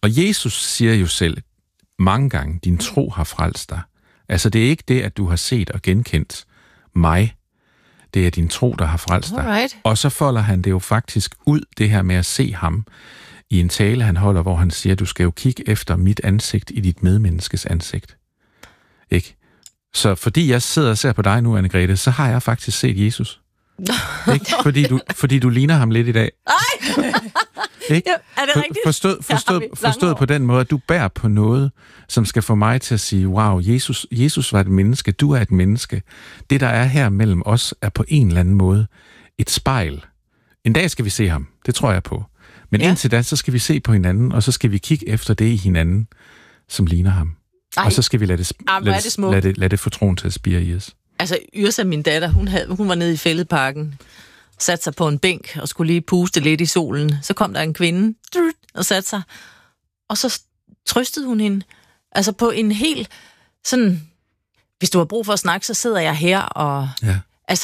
Og Jesus siger jo selv mange gange, din tro har frelst dig. Altså, det er ikke det, at du har set og genkendt mig. Det er din tro, der har frelst dig. Alright. Og så folder han det jo faktisk ud, det her med at se ham i en tale, han holder, hvor han siger, du skal jo kigge efter mit ansigt i dit medmenneskes ansigt. Ikke? Så fordi jeg sidder og ser på dig nu, Anne-Grethe, så har jeg faktisk set Jesus. Ikke? Fordi du ligner ham lidt i dag. Ikke? Ja, er det rigtigt? Forstået på den måde, at du bærer på noget, som skal få mig til at sige, wow, Jesus var et menneske, du er et menneske. Det, der er her mellem os, er på en eller anden måde et spejl. En dag skal vi se ham, det tror jeg på. Men indtil da, så skal vi se på hinanden, og så skal vi kigge efter det i hinanden, som ligner ham. Og så skal vi lade det få troen til at spire i os. Altså, Yrsa, min datter, hun var nede i Fælledparken, satte sig på en bænk og skulle lige puste lidt i solen. Så kom der en kvinde og satte sig, og så trøstede hun hende. Altså på en helt sådan, hvis du har brug for at snakke, så sidder jeg her og... Ja.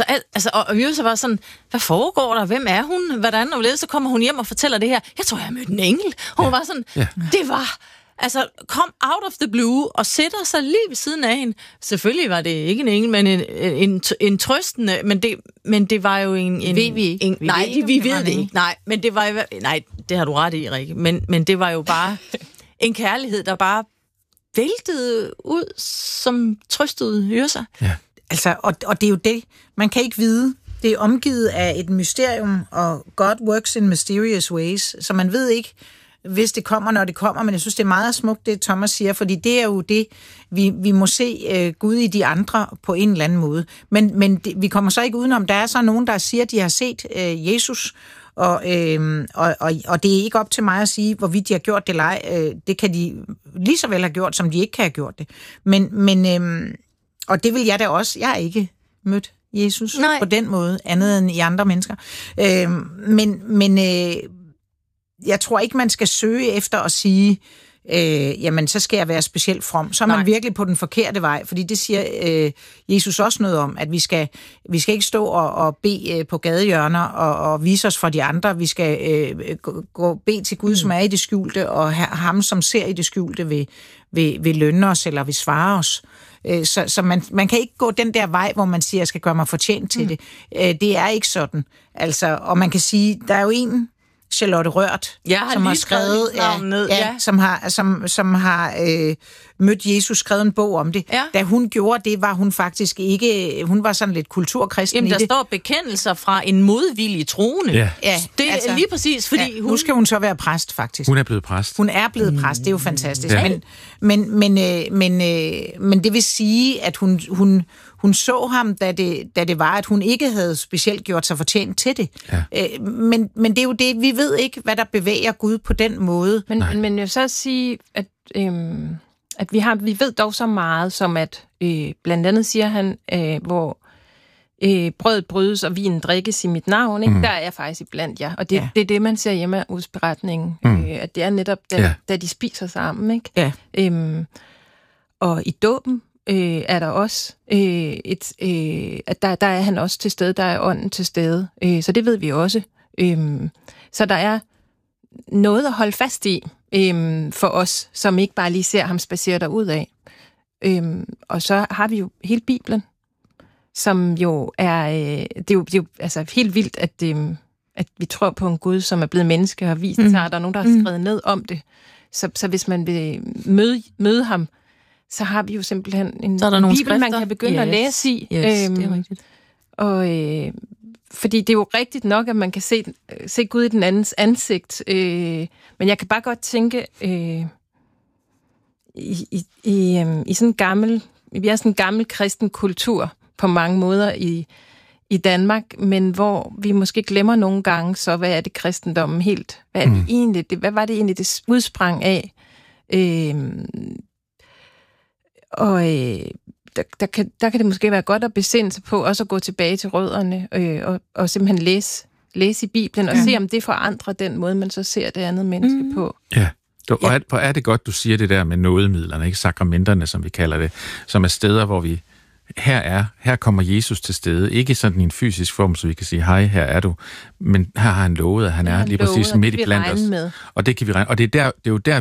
Og Yrsa var sådan, hvad foregår der? Hvem er hun? Hvordan? Og så kommer hun hjem og fortæller det her. Jeg tror, jeg har mødt en engel. Og hun var sådan, det var... Altså, kom out of the blue og sætter sig lige ved siden af hende. Selvfølgelig var det ikke en engel, men en trøstende, men det var jo en Ved vi ikke? Vi ved det ikke. Nej, men det var det har du ret i, Rikke. Men det var jo bare en kærlighed, der bare væltede ud, som trøstede Yrsa. Ja. Altså, og det er jo det, man kan ikke vide. Det er omgivet af et mysterium, og God works in mysterious ways, så man ved ikke, hvis det kommer, når det kommer, men jeg synes, det er meget smukt, det Thomas siger, fordi det er jo det, vi må se Gud i de andre på en eller anden måde. Men vi kommer så ikke udenom, der er så nogen, der siger, at de har set Jesus, og det er ikke op til mig at sige, hvorvidt de har gjort det eller ej. Det kan de lige så vel have gjort, som de ikke kan have gjort det. Men og det vil jeg da også. Jeg har ikke mødt Jesus på den måde, andet end i andre mennesker. Men jeg tror ikke, man skal søge efter at sige, jamen, så skal jeg være specielt from. Så er man virkelig på den forkerte vej, fordi det siger Jesus også noget om, at vi skal ikke stå og bede på gadehjørner og vise os for de andre. Vi skal bede til Gud, som er i det skjulte, og ham, som ser i det skjulte, vil lønne os eller vil svare os. Så man kan ikke gå den der vej, hvor man siger, jeg skal gøre mig fortjent til det. Det er ikke sådan. Altså, og man kan sige, der er jo en, Charlotte Rørt, som har skrevet ned, som har mødt Jesus, skrevet en bog om det. Ja. Da hun gjorde det, var hun faktisk ikke, hun var sådan lidt kulturkristen. Jamen, der står bekendelser fra en modvillig troende. Ja. Det er lige præcis, fordi nu skal hun så være præst, faktisk. Hun er blevet præst. Hun er blevet præst, det er jo fantastisk. Ja. Men det vil sige, at hun så ham, da det var, at hun ikke havde specielt gjort sig fortjent til det. Ja. Men det er jo det, vi ved ikke, hvad der bevæger Gud på den måde. Men jeg vil så sige, at vi ved dog så meget, som at blandt andet siger han, hvor brødet brydes og vinen drikkes i mit navn, ikke? Der er jeg faktisk iblandt jer. Og det er det, man ser hjemme af udsberetningen. At det er netop, da de spiser sammen. Ikke? Ja. Og i dåben er der også at der er han også til stede, der er ånden til stede. Så det ved vi også. Så der er noget at holde fast i for os, som ikke bare lige ser ham spacere derud af. Og så har vi jo hele Bibelen, som jo er det er jo altså helt vildt, at vi tror på en Gud, som er blevet menneske og har vist sig, at der er nogen, der har skrevet ned om det. Så hvis man vil møde ham, så har vi jo simpelthen en Bibel, man kan begynde at læse i. Yes, det er rigtigt. Og fordi det er jo rigtigt nok, at man kan se Gud i den andens ansigt. Men jeg kan bare godt tænke, i sådan en gammel, vi er sådan en gammel kristen kultur på mange måder i Danmark, men hvor vi måske glemmer nogle gange, så hvad er det kristendommen helt? Hvad er det egentlig? Hvad var det egentlig, det udsprang af? Der kan det måske være godt at besinde sig på, også at gå tilbage til rødderne, og simpelthen læse i Bibelen, og se, om det forandrer den måde, man så ser det andet menneske på. Ja. Hvor er det godt, du siger det der med nådemidlerne, ikke? Sakramenterne, som vi kalder det, som er steder, hvor vi her kommer Jesus til stede, ikke sådan i en fysisk form, så vi kan sige, hej, her er du, men her har han lovet, at han er lige præcis midt i blandt os. Og det kan vi regne. Og det er jo der,